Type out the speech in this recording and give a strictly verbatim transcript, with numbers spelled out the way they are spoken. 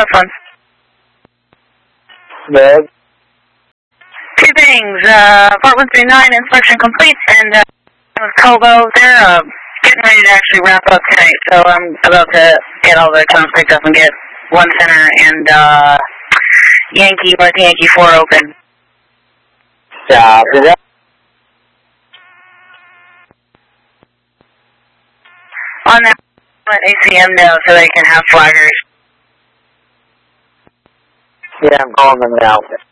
cell phone? Good. Two things. Uh, Part one three nine inspection complete, and uh, with Kobo, they're uh, getting ready to actually wrap up tonight, so I'm about to get all the accounts picked up and get one center and uh, Yankee, North Yankee four open. Yeah, yeah. On that, let A C M know so they can have flaggers. Yeah, I'm calling them now.